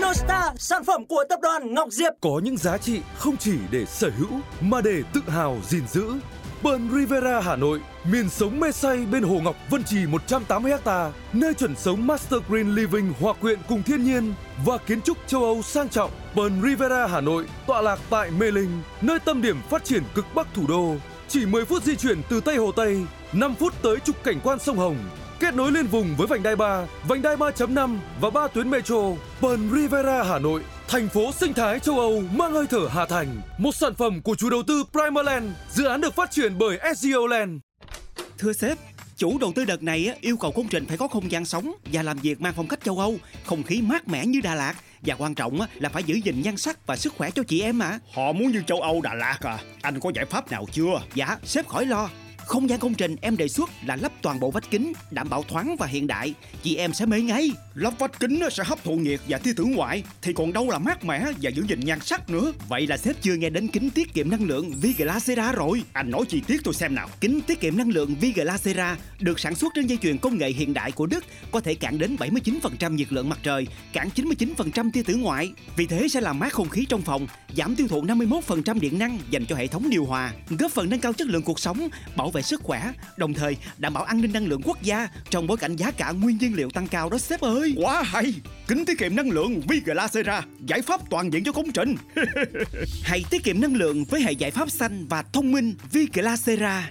Innostar, sản phẩm của tập đoàn Ngọc Diệp. Có những giá trị không chỉ để sở hữu mà để tự hào gìn giữ. Pearl Riviera Hà Nội, miền sống mê say bên Hồ Ngọc Vân Trì 180 ha, nơi chuẩn sống Master Green Living hòa quyện cùng thiên nhiên và kiến trúc châu Âu sang trọng. Pearl Riviera Hà Nội tọa lạc tại Mê Linh, nơi tâm điểm phát triển cực bắc thủ đô. Chỉ 10 phút di chuyển từ Tây Hồ Tây, 5 phút tới trục cảnh quan sông Hồng. Kết nối liên vùng với vành đai 3, vành đai 3.5 và 3 tuyến metro. Pearl Riviera Hà Nội, thành phố sinh thái châu Âu mang hơi thở Hà Thành. Một sản phẩm của chủ đầu tư Primaland, dự án được phát triển bởi SGO Land. Thưa sếp, chủ đầu tư đợt này yêu cầu công trình phải có không gian sống và làm việc mang phong cách châu Âu, không khí mát mẻ như Đà Lạt. Và quan trọng là phải giữ gìn nhan sắc và sức khỏe cho chị em mà. Họ muốn như châu Âu Đà Lạt à? Anh có giải pháp nào chưa? Dạ, sếp khỏi lo. Không gian công trình em đề xuất là lắp toàn bộ vách kính, đảm bảo thoáng và hiện đại. Chị em sẽ mê ngay. Lắp vách kính sẽ hấp thụ nhiệt và tia tử ngoại, thì còn đâu là mát mẻ và giữ gìn nhan sắc nữa. Vậy là sếp chưa nghe đến kính tiết kiệm năng lượng Viglasera rồi. Anh nói chi tiết tôi xem nào. Kính tiết kiệm năng lượng Viglasera được sản xuất trên dây chuyền công nghệ hiện đại của Đức, có thể cản đến 79% nhiệt lượng mặt trời, cản 99% tia tử ngoại. Vì thế sẽ làm mát không khí trong phòng, giảm tiêu thụ 51% điện năng dành cho hệ thống điều hòa, góp phần nâng cao chất lượng cuộc sống, bảo vệ sức khỏe, đồng thời đảm bảo an ninh năng lượng quốc gia trong bối cảnh giá cả nguyên nhiên liệu tăng cao đó sếp ơi. Quá hay! Kính tiết kiệm năng lượng Viglasera, giải pháp toàn diện cho công trình. Hãy tiết kiệm năng lượng với hệ giải pháp xanh và thông minh Viglasera.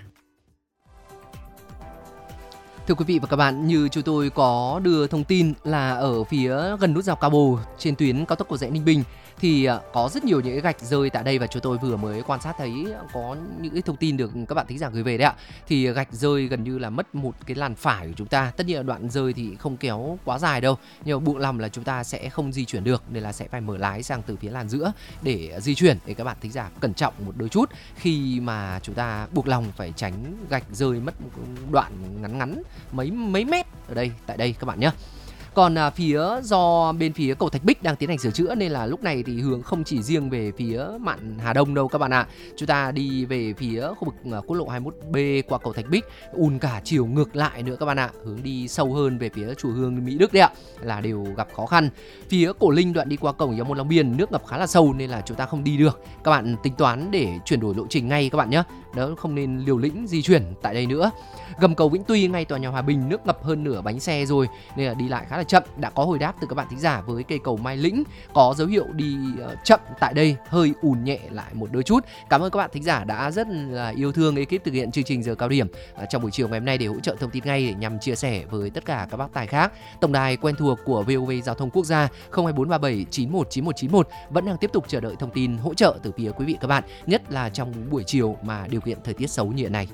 Thưa quý vị và các bạn, như chúng tôi có đưa thông tin là ở phía gần nút giao Cao Bồ trên tuyến cao tốc Cầu Giẽ Ninh Bình thì có rất nhiều những cái gạch rơi tại đây, và chúng tôi vừa mới quan sát thấy có những cái thông tin được các bạn thính giả gửi về đấy ạ. Thì gạch rơi gần như là mất một cái làn phải của chúng ta. Tất nhiên là đoạn rơi thì không kéo quá dài đâu, nhưng mà buộc lòng là chúng ta sẽ không di chuyển được, nên là sẽ phải mở lái sang từ phía làn giữa để di chuyển. Để các bạn thính giả cẩn trọng một đôi chút khi mà chúng ta buộc lòng phải tránh gạch rơi mất một đoạn ngắn mấy mét ở đây, tại đây các bạn nhé. Còn do bên phía cầu Thạch Bích đang tiến hành sửa chữa nên là lúc này thì hướng không chỉ riêng về phía mạn Hà Đông đâu các bạn ạ. Chúng ta đi về phía khu vực quốc lộ 21B qua cầu Thạch Bích, ùn cả chiều ngược lại nữa các bạn ạ. Hướng đi sâu hơn về phía chùa Hương Mỹ Đức đấy ạ, là đều gặp khó khăn. Phía Cổ Linh đoạn đi qua cổng Giao Môn Long Biên nước ngập khá là sâu nên là chúng ta không đi được. Các bạn tính toán để chuyển đổi lộ trình ngay các bạn nhé. Đó, không nên liều lĩnh di chuyển tại đây nữa. Gầm cầu Vĩnh Tuy ngay tòa nhà Hòa Bình nước ngập hơn nửa bánh xe rồi nên là đi lại khá là chậm. Đã có hồi đáp từ các bạn thính giả với cây cầu Mai Lĩnh có dấu hiệu đi chậm tại đây, hơi ùn nhẹ lại một đôi chút. Cảm ơn các bạn thính giả đã rất là yêu thương ekip thực hiện chương trình giờ cao điểm trong buổi chiều ngày hôm nay để hỗ trợ thông tin ngay để nhằm chia sẻ với tất cả các bác tài khác. Tổng đài quen thuộc của VOV Giao thông Quốc gia 02437 919191 vẫn đang tiếp tục chờ đợi thông tin hỗ trợ từ phía quý vị các bạn, nhất là trong buổi chiều mà điều kiện thời tiết xấu như hiện nay.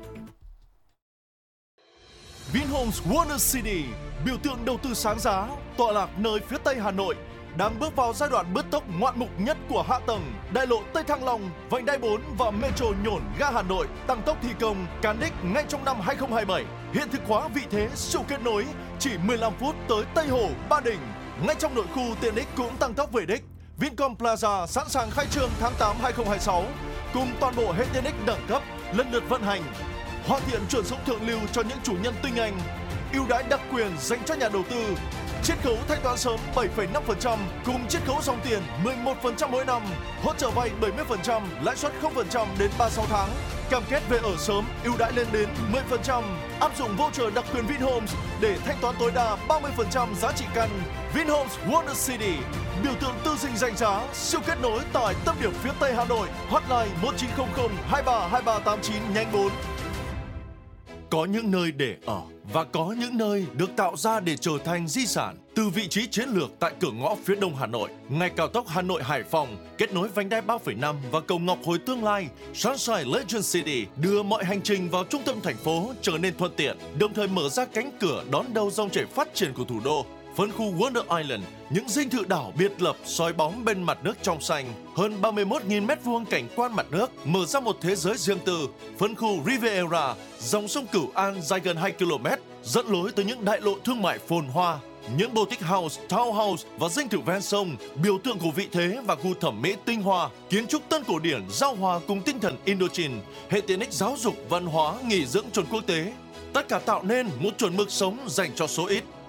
Vinhomes Wonder City, biểu tượng đầu tư sáng giá, tọa lạc nơi phía Tây Hà Nội, đang bước vào giai đoạn bứt tốc ngoạn mục nhất của hạ tầng. Đại lộ Tây Thăng Long, vành đai 4 và metro Nhổn ga Hà Nội tăng tốc thi công, cán đích ngay trong năm 2027. Hiện thực hóa vị thế siêu kết nối, chỉ 15 phút tới Tây Hồ, Ba Đình. Ngay trong nội khu tiện ích cũng tăng tốc về đích. Vincom Plaza sẵn sàng khai trương tháng 8 2026, cùng toàn bộ hệ tiện ích đẳng cấp lần lượt vận hành. Hoàn thiện chuẩn dụng thượng lưu cho những chủ nhân tinh anh, ưu đãi đặc quyền dành cho nhà đầu tư, chiết khấu thanh toán sớm 7,5% cùng chiết khấu dòng tiền 11% mỗi năm, hỗ trợ vay 70%, lãi suất 0% đến 36 tháng, cam kết về ở sớm, ưu đãi lên đến 10%, áp dụng voucher đặc quyền Vinhomes để thanh toán tối đa 30% giá trị căn. Vinhomes Wonder City, biểu tượng tư dinh danh giá, siêu kết nối tại tâm điểm phía Tây Hà Nội, hotline 1900 23 2389 nhánh 4. Có những nơi để ở và có những nơi được tạo ra để trở thành di sản. Từ vị trí chiến lược tại cửa ngõ phía đông Hà Nội, ngay cao tốc Hà Nội Hải Phòng kết nối vành đai 3,5 và cầu Ngọc Hồi tương lai, Sunshine Legend City đưa mọi hành trình vào trung tâm thành phố trở nên thuận tiện, đồng thời mở ra cánh cửa đón đầu dòng chảy phát triển của thủ đô. Phân khu Wonder Island, những dinh thự đảo biệt lập soi bóng bên mặt nước trong xanh, hơn 31.000 m2 cảnh quan mặt nước, mở ra một thế giới riêng tư. Phân khu Riviera, dòng sông Cửu An dài gần 2 km, dẫn lối tới những đại lộ thương mại phồn hoa. Những boutique house, townhouse và dinh thự ven sông, biểu tượng của vị thế và gu thẩm mỹ tinh hoa, kiến trúc tân cổ điển giao hòa cùng tinh thần Indochine, hệ tiện ích giáo dục, văn hóa, nghỉ dưỡng chuẩn quốc tế. Tất cả tạo nên một chuẩn mực sống dành cho số ít.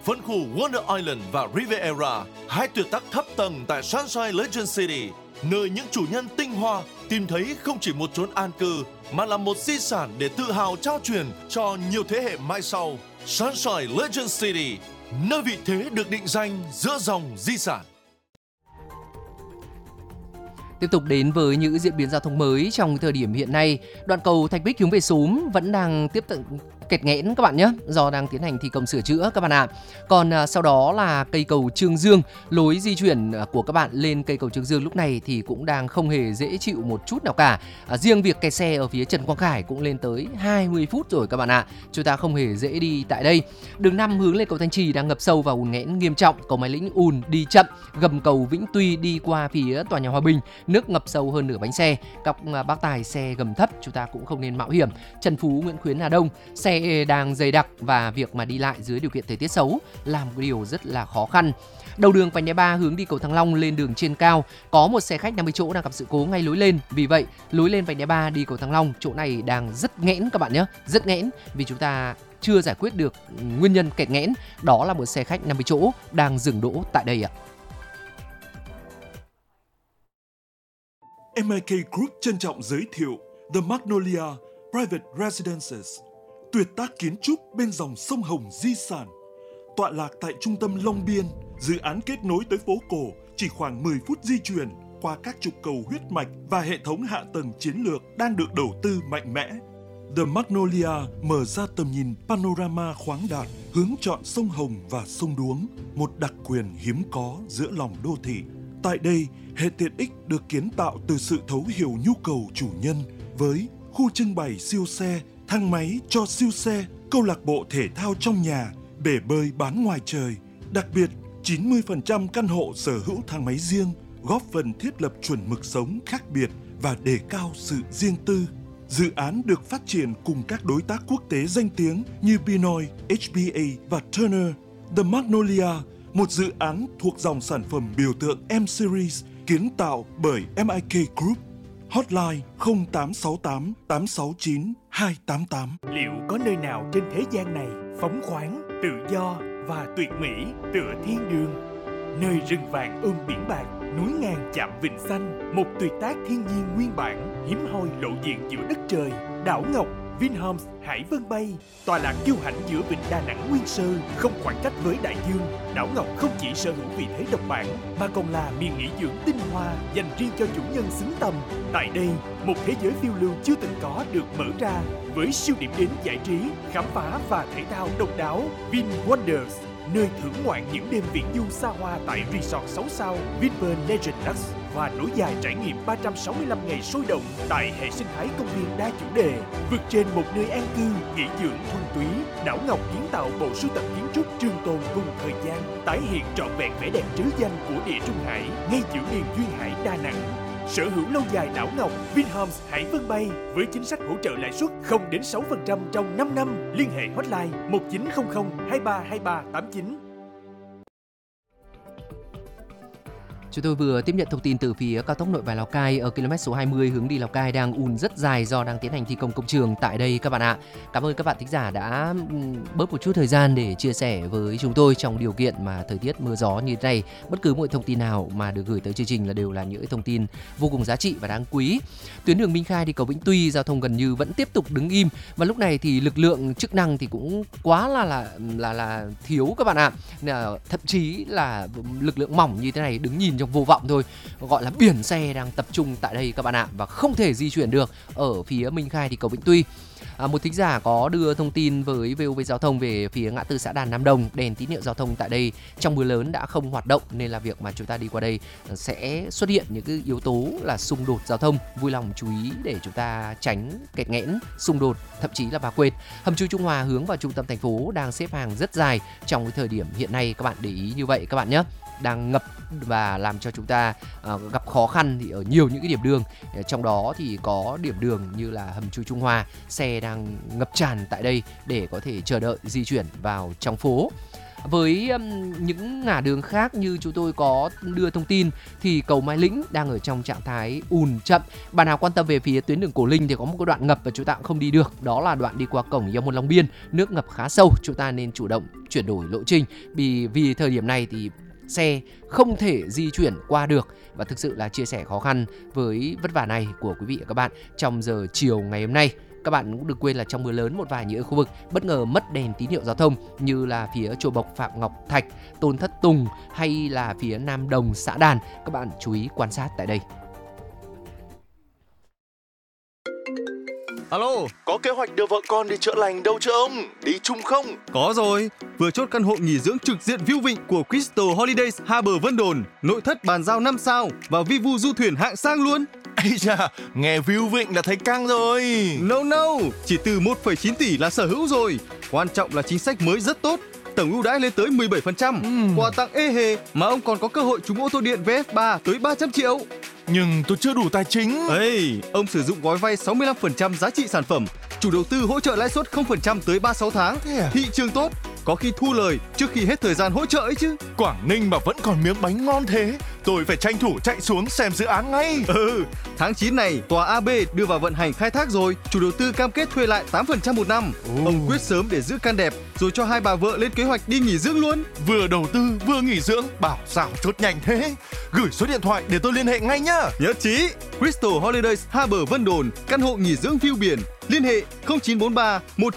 phân khu Wonder Island và Riviera, hai tuyệt tác thấp tầng tại Sunshine Legend City, nơi những chủ nhân tinh hoa tìm thấy không chỉ một chốn an cư mà là một di sản để tự hào trao truyền cho nhiều thế hệ mai sau. Sunshine Legend City, nơi vị thế được định danh giữa dòng di sản. Tiếp tục đến với những diễn biến giao thông mới trong thời điểm hiện nay, đoạn cầu Thạch Bích hướng về Xúm vẫn đang tiếp tục kẹt nghẽn các bạn nhé, do đang tiến hành thi công sửa chữa các bạn ạ. Còn sau đó là cây cầu Trương Dương, lối di chuyển của các bạn lên cây cầu Trương Dương lúc này thì cũng đang không hề dễ chịu một chút nào cả. Riêng việc kẹt xe ở phía Trần Quang Khải cũng lên tới 20 phút rồi các bạn ạ. Chúng ta không hề dễ đi tại đây. Đường 5 hướng lên cầu Thanh Trì đang ngập sâu và ùn nghẽn nghiêm trọng, cầu Mai Lĩnh ùn đi chậm, gầm cầu Vĩnh Tuy đi qua phía tòa nhà Hòa Bình, nước ngập sâu hơn nửa bánh xe. Các bác tài xe gầm thấp chúng ta cũng không nên mạo hiểm. Trần Phú, Nguyễn Khuyến, Hà Đông xe đang dày đặc và việc mà đi lại dưới điều kiện thời tiết xấu là một điều rất là khó khăn. Đầu đường vành đai 3 hướng đi cầu Thăng Long lên đường trên cao có một xe khách 50 chỗ đang gặp sự cố ngay lối lên. Vì vậy, lối lên vành đai 3 đi cầu Thăng Long chỗ này đang rất nghẽn các bạn nhé, rất nghẽn vì chúng ta chưa giải quyết được nguyên nhân kẹt nghẽn. Đó là một xe khách 50 chỗ đang dừng đỗ tại đây ạ. MIK Group trân trọng giới thiệu The Magnolia Private Residences, tuyệt tác kiến trúc bên dòng sông Hồng di sản. Tọa lạc tại trung tâm Long Biên, dự án kết nối tới phố cổ chỉ khoảng 10 phút di chuyển qua các trục cầu huyết mạch và hệ thống hạ tầng chiến lược đang được đầu tư mạnh mẽ. The Magnolia mở ra tầm nhìn panorama khoáng đạt, hướng chọn sông Hồng và sông Đuống, một đặc quyền hiếm có giữa lòng đô thị. Tại đây, hệ tiện ích được kiến tạo từ sự thấu hiểu nhu cầu chủ nhân với khu trưng bày siêu xe, thang máy cho siêu xe, câu lạc bộ thể thao trong nhà, bể bơi bán ngoài trời. Đặc biệt, 90% căn hộ sở hữu thang máy riêng, góp phần thiết lập chuẩn mực sống khác biệt và đề cao sự riêng tư. Dự án được phát triển cùng các đối tác quốc tế danh tiếng như Pinoy, HBA và Turner. The Magnolia, một dự án thuộc dòng sản phẩm biểu tượng M-Series kiến tạo bởi MIK Group. Hotline 0868 869 288. Liệu có nơi nào trên thế gian này phóng khoáng, tự do và tuyệt mỹ tựa thiên đường? Nơi rừng vàng ươm biển bạc, núi ngàn chạm vịnh xanh, một tuyệt tác thiên nhiên nguyên bản, hiếm hoi lộ diện giữa đất trời. Đảo Ngọc Vinhomes Hải Vân Bay, tọa lạc kiêu hãnh giữa vịnh Đà Nẵng nguyên sơ, không khoảng cách với đại dương. Đảo Ngọc không chỉ sở hữu vị thế độc bản mà còn là miền nghỉ dưỡng tinh hoa dành riêng cho chủ nhân xứng tầm. Tại đây, một thế giới phiêu lưu chưa từng có được mở ra với siêu điểm đến giải trí, khám phá và thể thao độc đáo. Vin Wonders, nơi thưởng ngoạn những đêm viễn du xa hoa tại resort 6 sao Vinpearl Legend Lux và nối dài trải nghiệm 365 ngày sôi động tại hệ sinh thái công viên đa chủ đề. Vượt trên một nơi an cư, nghỉ dưỡng thuần túy, Đảo Ngọc kiến tạo bộ sưu tập kiến trúc trường tồn cùng thời gian, tái hiện trọn vẹn vẻ đẹp trứ danh của Địa Trung Hải ngay giữa miền duyên hải Đà Nẵng. Sở hữu lâu dài Đảo Ngọc Vinhomes Hải Vân Bay với chính sách hỗ trợ lãi suất 0 đến 6% trong 5 năm. Liên hệ hotline 1900 232389. Chúng tôi vừa tiếp nhận thông tin từ phía cao tốc Nội Bài Lào Cai ở km số 20 hướng đi Lào Cai đang ùn rất dài do đang tiến hành thi công công trường tại đây các bạn ạ. Cảm ơn các bạn thính giả đã bớt một chút thời gian để chia sẻ với chúng tôi trong điều kiện mà thời tiết mưa gió như thế này. Bất cứ mọi thông tin nào mà được gửi tới chương trình là đều là những thông tin vô cùng giá trị và đáng quý. Tuyến đường Minh Khai đi cầu Vĩnh Tuy giao thông gần như vẫn tiếp tục đứng im và lúc này thì lực lượng chức năng thì cũng quá là thiếu các bạn ạ. Thậm chí là lực lượng mỏng như thế này đứng nhìn trong vô vọng thôi, gọi là biển xe đang tập trung tại đây các bạn ạ và không thể di chuyển được ở phía Minh Khai thì cầu Vĩnh Tuy. Một thính giả có đưa thông tin với VOV Giao thông về phía ngã tư xã Đàn Nam Đồng, đèn tín hiệu giao thông tại đây trong mưa lớn đã không hoạt động nên là việc mà chúng ta đi qua đây sẽ xuất hiện những cái yếu tố là xung đột giao thông. Vui lòng chú ý để chúng ta tránh kẹt nghẽn, xung đột, thậm chí là bà quên. Hầm chui Trung Hòa hướng vào trung tâm thành phố đang xếp hàng rất dài trong cái thời điểm hiện nay, các bạn để ý như vậy các bạn nhé. Đang ngập và làm cho chúng ta gặp khó khăn thì ở nhiều những cái điểm đường, trong đó thì có điểm đường như là hầm chui Trung Hòa, xe đang ngập tràn tại đây để có thể chờ đợi di chuyển vào trong phố. Với những ngã đường khác như chúng tôi có đưa thông tin thì cầu Mai Lĩnh đang ở trong trạng thái ùn chậm. Bạn nào quan tâm về phía tuyến đường Cổ Linh thì có một cái đoạn ngập và chúng ta cũng không đi được. Đó là đoạn đi qua cổng Giao Môn Long Biên, nước ngập khá sâu, chúng ta nên chủ động chuyển đổi lộ trình vì thời điểm này thì xe không thể di chuyển qua được, và thực sự là chia sẻ khó khăn với vất vả này của quý vị và các bạn trong giờ chiều ngày hôm nay. Các bạn cũng đừng quên là trong mưa lớn một vài những khu vực bất ngờ mất đèn tín hiệu giao thông như là phía Chùa Bộc Phạm Ngọc Thạch, Tôn Thất Tùng hay là phía Nam Đồng Xã Đàn. Các bạn chú ý quan sát tại đây. Alo, có kế hoạch đưa vợ con đi chữa lành đâu chưa ông? Đi chung không? Có rồi, vừa chốt căn hộ nghỉ dưỡng trực diện view vịnh của Crystal Holidays Harbour Vân Đồn, nội thất bàn giao 5 sao và vi vu du thuyền hạng sang luôn. Ây da, nghe view vịnh là thấy căng rồi. No, chỉ từ 1,9 tỷ là sở hữu rồi. Quan trọng là chính sách mới rất tốt. Tổng ưu đãi lên tới 17%, quà tặng ê hề mà ông còn có cơ hội trúng ô tô điện VF3 tới 300 triệu. Nhưng tôi chưa đủ tài chính. Ông sử dụng gói vay 65% giá trị sản phẩm, chủ đầu tư hỗ trợ lãi suất 0% tới 36 tháng. Thị trường tốt, có khi thu lời trước khi hết thời gian hỗ trợ ấy chứ. Quảng Ninh mà vẫn còn miếng bánh ngon thế, tôi phải tranh thủ chạy xuống xem dự án ngay. Tháng 9 này, tòa AB đưa vào vận hành khai thác rồi, chủ đầu tư cam kết thuê lại 8% một năm. Ông quyết sớm để giữ căn đẹp, rồi cho hai bà vợ lên kế hoạch đi nghỉ dưỡng luôn. Vừa đầu tư vừa nghỉ dưỡng, bảo sao chốt nhanh thế. Gửi số điện thoại để tôi liên hệ ngay nhá. Nhất trí. Crystal Holidays Harbour Vân Đồn, căn hộ nghỉ dưỡng view biển. Liên hệ 0943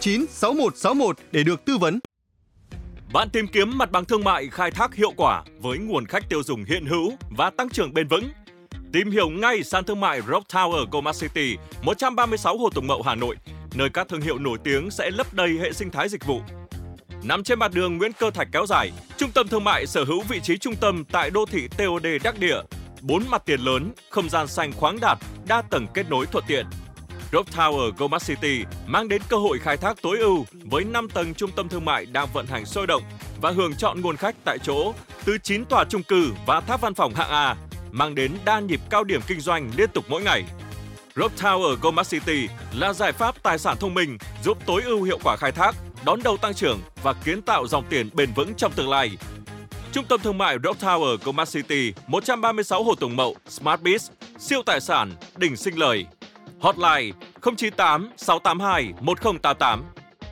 196161 để được tư vấn. Bạn tìm kiếm mặt bằng thương mại khai thác hiệu quả với nguồn khách tiêu dùng hiện hữu và tăng trưởng bền vững. Tìm hiểu ngay sàn thương mại Rock Tower Goldmart City, 136 Hồ Tùng Mậu, Hà Nội, nơi các thương hiệu nổi tiếng sẽ lấp đầy hệ sinh thái dịch vụ. Nằm trên mặt đường Nguyễn Cơ Thạch kéo dài, trung tâm thương mại sở hữu vị trí trung tâm tại đô thị TOD Đắc Địa, 4 mặt tiền lớn, không gian xanh khoáng đạt, đa tầng kết nối thuận tiện. Rock Tower Goldmart City mang đến cơ hội khai thác tối ưu với 5 tầng trung tâm thương mại đang vận hành sôi động và hưởng chọn nguồn khách tại chỗ từ 9 tòa chung cư và tháp văn phòng hạng A, mang đến đa nhịp cao điểm kinh doanh liên tục mỗi ngày. Rock Tower Goldmart City là giải pháp tài sản thông minh giúp tối ưu hiệu quả khai thác, đón đầu tăng trưởng và kiến tạo dòng tiền bền vững trong tương lai. Trung tâm thương mại Rock Tower Goldmart City, 136 Hồ Tùng Mậu, Smart Biz, siêu tài sản, đỉnh sinh lời. Hotline 098 682 1088.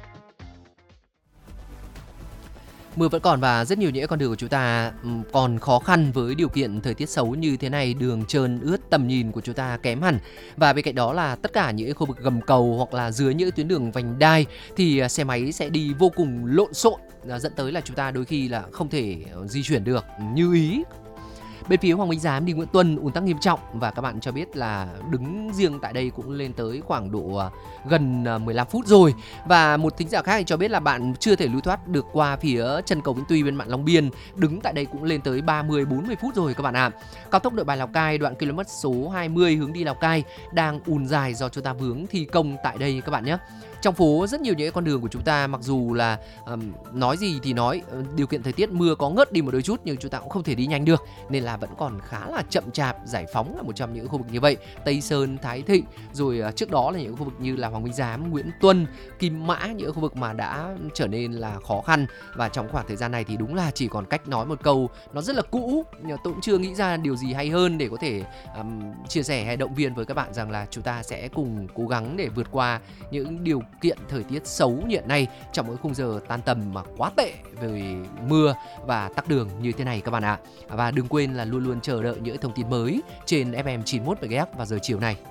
Mưa vẫn còn và rất nhiều những con đường của chúng ta còn khó khăn với điều kiện thời tiết xấu như thế này, đường trơn ướt, tầm nhìn của chúng ta kém hẳn. Và bên cạnh đó là tất cả những khu vực gầm cầu hoặc là dưới những tuyến đường vành đai thì xe máy sẽ đi vô cùng lộn xộn, dẫn tới là chúng ta đôi khi là không thể di chuyển được như ý. Bên phía Hoàng Minh Giám đi Nguyễn Tuân ùn tắc nghiêm trọng và các bạn cho biết là đứng riêng tại đây cũng lên tới khoảng độ gần 15 phút rồi. Và một thính giả khác thì cho biết là bạn chưa thể lưu thoát được qua phía chân cầu Vĩnh Tuy bên mạn Long Biên, đứng tại đây cũng lên tới 30-40 phút rồi các bạn ạ. Cao tốc Nội Bài Lào Cai đoạn km số 20 hướng đi Lào Cai đang ùn dài do chúng ta vướng thi công tại đây các bạn nhé. Trong phố rất nhiều những con đường của chúng ta mặc dù là nói gì thì nói, điều kiện thời tiết mưa có ngớt đi một đôi chút nhưng chúng ta cũng không thể đi nhanh được nên là vẫn còn khá là chậm chạp. Giải Phóng là một trong những khu vực như vậy, Tây Sơn, Thái Thịnh, rồi trước đó là những khu vực như là Hoàng Minh Giám, Nguyễn Tuân, Kim Mã, những khu vực mà đã trở nên là khó khăn. Và trong khoảng thời gian này thì đúng là chỉ còn cách nói một câu nó rất là cũ, nhưng tôi cũng chưa nghĩ ra điều gì hay hơn để có thể chia sẻ hay động viên với các bạn rằng là chúng ta sẽ cùng cố gắng để vượt qua những điều kiện thời tiết xấu như hiện nay trong mỗi khung giờ tan tầm mà quá tệ về mưa và tắc đường như thế này các bạn ạ. Và đừng quên là luôn luôn chờ đợi những thông tin mới trên FM 91 MHz vào giờ chiều này.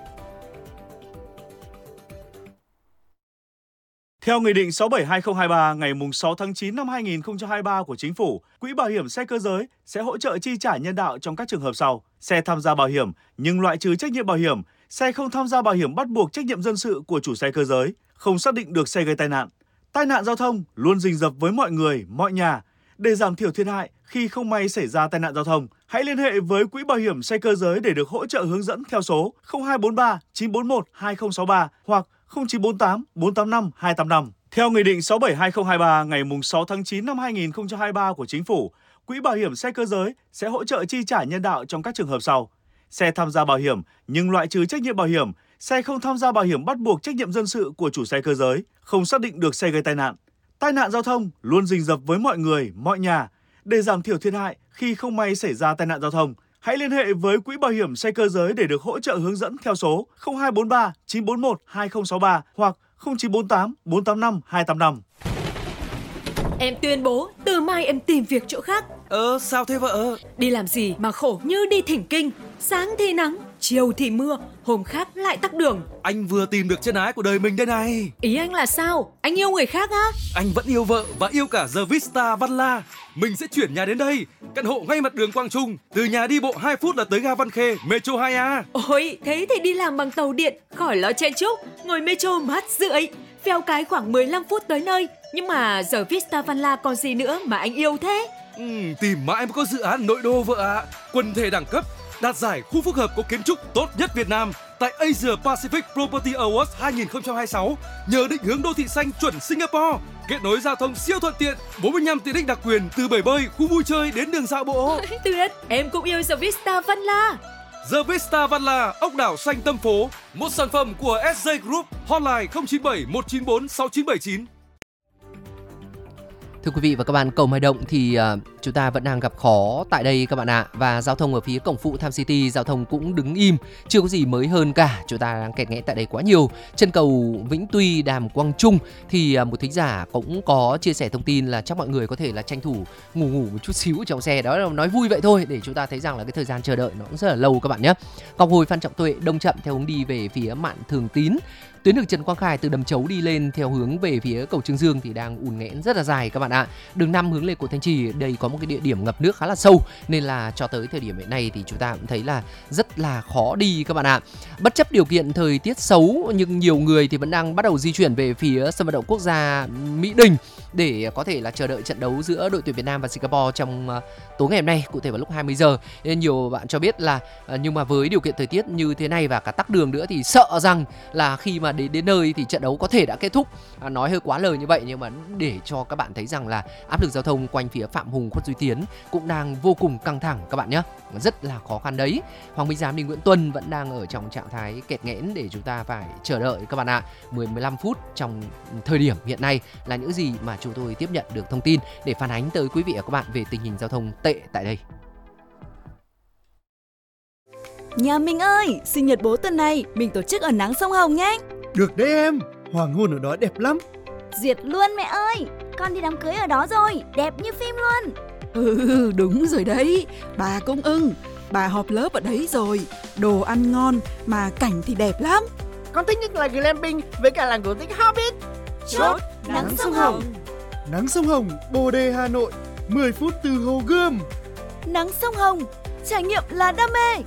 Theo Nghị định 67/2023 ngày 6 tháng 9 năm 2023 của Chính phủ, Quỹ Bảo hiểm xe cơ giới sẽ hỗ trợ chi trả nhân đạo trong các trường hợp sau: xe tham gia bảo hiểm nhưng loại trừ trách nhiệm bảo hiểm, xe không tham gia bảo hiểm bắt buộc trách nhiệm dân sự của chủ xe cơ giới, không xác định được xe gây tai nạn giao thông luôn rình rập với mọi người, mọi nhà. Để giảm thiểu thiệt hại khi không may xảy ra tai nạn giao thông, hãy liên hệ với Quỹ Bảo hiểm xe cơ giới để được hỗ trợ hướng dẫn theo số 0243 941 2063 hoặc 0948 485 285. Theo Nghị định 67/2023 ngày 6 tháng 9 năm 2023 của Chính phủ, Quỹ Bảo hiểm xe cơ giới sẽ hỗ trợ chi trả nhân đạo trong các trường hợp sau: xe tham gia bảo hiểm nhưng loại trừ trách nhiệm bảo hiểm, xe không tham gia bảo hiểm bắt buộc trách nhiệm dân sự của chủ xe cơ giới, không xác định được xe gây tai tai nạn giao thông luôn rình rập với mọi người, mọi nhà. Để giảm thiểu thiệt hại khi không may xảy ra tai nạn giao thông, hãy liên hệ với Quỹ Bảo hiểm xe cơ giới để được hỗ trợ hướng dẫn theo số 0243 941 2063 hoặc 0948 485 285. Em tuyên bố từ mai em tìm việc chỗ khác. Sao thế vợ? Đi làm gì mà khổ như đi thỉnh kinh. Sáng thì nắng, chiều thì mưa, hôm khác lại tắc đường. Anh vừa tìm được chân ái của đời mình đây này. Ý anh là sao? Anh yêu người khác á? Anh vẫn yêu vợ và yêu cả The Vista Văn La. Mình sẽ chuyển nhà đến đây, căn hộ ngay mặt đường Quang Trung. Từ nhà đi bộ 2 phút là tới ga Văn Khê, Metro 2A. Ôi, thế thì đi làm bằng tàu điện, khỏi lo chen chúc. Ngồi Metro mát rượi, phèo cái khoảng 15 phút tới nơi. Nhưng mà giờ Vista Văn La còn gì nữa mà anh yêu thế? Tìm mãi mới có dự án nội đô vợ ạ. Quần thể đẳng cấp, đạt giải khu phức hợp có kiến trúc tốt nhất Việt Nam tại Asia Pacific Property Awards 2026 nhờ định hướng đô thị xanh chuẩn Singapore, kết nối giao thông siêu thuận tiện, 45 tiện ích đặc quyền từ bể bơi, khu vui chơi đến đường dạo bộ. Tuyệt, em cũng yêu The Vista Văn La. The Vista Văn La, ốc đảo xanh tâm phố, một sản phẩm của SJ Group, hotline 097 194 6979. Thưa quý vị và các bạn, cầu Mai Động thì chúng ta vẫn đang gặp khó tại đây các bạn ạ. Và giao thông ở phía cổng phụ Tham City, giao thông cũng đứng im, chưa có gì mới hơn cả. Chúng ta đang kẹt nghẽn tại đây quá nhiều. Chân cầu Vĩnh Tuy, Đàm Quang Trung thì một thính giả cũng có chia sẻ thông tin là chắc mọi người có thể là tranh thủ ngủ một chút xíu trong xe. Đó là nói vui vậy thôi, để chúng ta thấy rằng là cái thời gian chờ đợi nó cũng rất là lâu các bạn nhé. Ngọc Hồi, Phan Trọng Tuệ đông chậm theo hướng đi về phía Mạn Thường Tín. Tuyến đường Trần Quang Khải từ Đầm Chấu đi lên theo hướng về phía cầu Trương Dương thì đang ùn nghẽn rất là dài các bạn ạ. Đường 5 hướng lên Cổ Thanh Trì, đây có một cái địa điểm ngập nước khá là sâu nên là cho tới thời điểm hiện nay thì chúng ta cũng thấy là rất là khó đi các bạn ạ. Bất chấp điều kiện thời tiết xấu nhưng nhiều người thì vẫn đang bắt đầu di chuyển về phía sân vận động quốc gia Mỹ Đình để có thể là chờ đợi trận đấu giữa đội tuyển Việt Nam và Singapore trong tối ngày hôm nay, cụ thể vào lúc 20 giờ. Nên nhiều bạn cho biết là nhưng mà với điều kiện thời tiết như thế này và cả tắc đường nữa thì sợ rằng là khi mà đến nơi thì trận đấu có thể đã kết thúc. Nói hơi quá lời như vậy nhưng mà để cho các bạn thấy rằng là áp lực giao thông quanh phía Phạm Hùng, Khuất Duy Tiến cũng đang vô cùng căng thẳng các bạn nhé, rất là khó khăn đấy. Hoàng Minh Giám, Đình Nguyễn Tuân vẫn đang ở trong trạng thái kẹt nghẽn để chúng ta phải chờ đợi các bạn ạ. 10-15 phút trong thời điểm hiện nay là những gì mà chúng tôi tiếp nhận được thông tin để phản ánh tới quý vị và các bạn về tình hình giao thông tệ tại đây. Nhà mình ơi, sinh nhật bố tuần này mình tổ chức ở nắng sông Hồng nhé. Được đấy em, hoàng hôn ở đó đẹp lắm. Duyệt luôn mẹ ơi, con đi đám cưới ở đó rồi, đẹp như phim luôn. Đúng rồi đấy, bà cũng ưng. Bà họp lớp ở đấy rồi, đồ ăn ngon mà cảnh thì đẹp lắm. Con thích nhất là glamping với cả làng cổ tích Hobbit. Chốt nắng sông Hồng. Nắng sông Hồng, Bồ Đề, Hà Nội, 10 phút từ Hồ Gươm. Nắng sông Hồng, trải nghiệm là đam mê.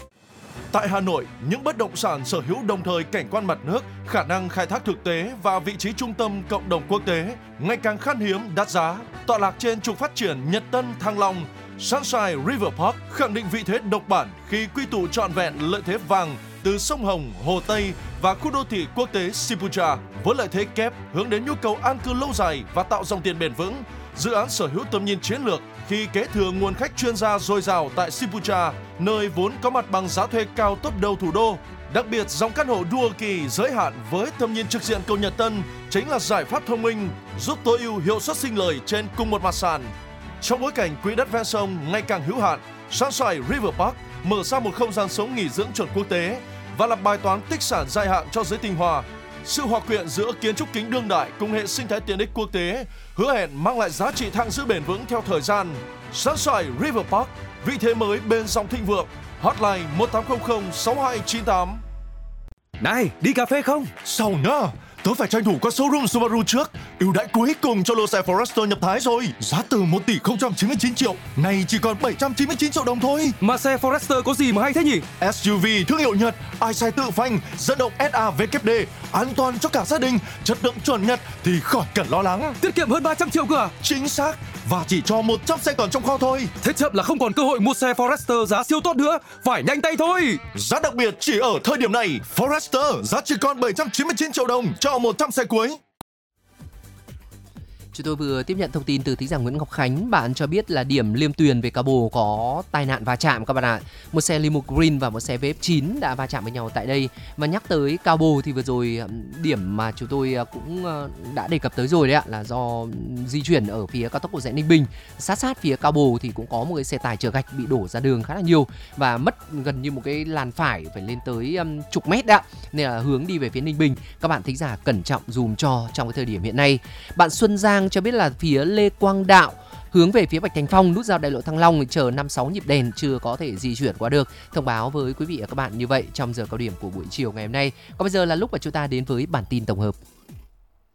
Tại Hà Nội, những bất động sản sở hữu đồng thời cảnh quan mặt nước, khả năng khai thác thực tế và vị trí trung tâm cộng đồng quốc tế ngày càng khan hiếm, đắt giá. Tọa lạc trên trục phát triển Nhật Tân, Thăng Long, Sunshine River Park khẳng định vị thế độc bản khi quy tụ trọn vẹn lợi thế vàng từ sông Hồng, Hồ Tây và khu đô thị quốc tế Sipucha. Với lợi thế kép hướng đến nhu cầu an cư lâu dài và tạo dòng tiền bền vững, dự án sở hữu tầm nhìn chiến lược khi kế thừa nguồn khách chuyên gia dồi dào tại Sipucha, nơi vốn có mặt bằng giá thuê cao top đầu thủ đô. Đặc biệt, dòng căn hộ Dual Key giới hạn với tầm nhìn trực diện cầu Nhật Tân chính là giải pháp thông minh giúp tối ưu hiệu suất sinh lời trên cùng một mặt sàn. Trong bối cảnh quỹ đất ven sông ngày càng hữu hạn, Sunshine River Park mở ra một không gian sống nghỉ dưỡng chuẩn quốc tế và là bài toán tích sản dài hạn cho giới tinh hoa. Sự hòa quyện giữa kiến trúc kính đương đại cùng hệ sinh thái tiện ích quốc tế hứa hẹn mang lại giá trị thặng dư bền vững theo thời gian. Sunshine River Park, vị thế mới bên dòng thịnh vượng. Hotline 1800 6298. Này, đi cà phê không? Sao nữa? Tớ phải tranh thủ qua showroom Subaru trước. Ưu đãi cuối cùng cho lô xe Forester nhập Thái rồi. Giá từ 1 tỷ 099 triệu, nay chỉ còn 799 triệu đồng thôi. Mà xe Forester có gì mà hay thế nhỉ? SUV thương hiệu Nhật, ai xe tự phanh, dẫn động SAVKD, an toàn cho cả gia đình, chất lượng chuẩn Nhật thì khỏi cần lo lắng. Tiết kiệm hơn 300 triệu cơ à? Chính xác. Và chỉ cho 100 xe còn trong kho thôi. Thế chậm là không còn cơ hội mua xe Forester giá siêu tốt nữa. Phải nhanh tay thôi. Giá đặc biệt chỉ ở thời điểm này. Forester giá chỉ còn 799 triệu đồng cho 100 xe cuối. Chúng tôi vừa tiếp nhận thông tin từ thính giả Nguyễn Ngọc Khánh. Bạn cho biết là điểm Liêm Tuyền về Cao Bồ có tai nạn va chạm các bạn ạ. Một xe Limo Green và một xe VF9 đã va chạm với nhau tại đây. Và nhắc tới Cao Bồ thì vừa rồi điểm mà chúng tôi cũng đã đề cập tới rồi đấy ạ, là do di chuyển ở phía cao tốc Cầu Giẽ Ninh Bình, sát phía Cao Bồ thì cũng có một cái xe tải chở gạch bị đổ ra đường khá là nhiều và mất gần như một cái làn phải lên tới chục mét đấy ạ. Nên là hướng đi về phía Ninh Bình, các bạn thính giả cẩn trọng dùm cho trong cái thời điểm hiện nay. Bạn Xuân Giang cho biết là phía Lê Quang Đạo hướng về phía Bạch Thành Phong, nút giao đại lộ Thăng Long chờ 5-6 nhịp đèn chưa có thể di chuyển qua được. Thông báo với quý vị và các bạn như vậy trong giờ cao điểm của buổi chiều ngày hôm nay. Còn bây giờ là lúc mà chúng ta đến với bản tin tổng hợp.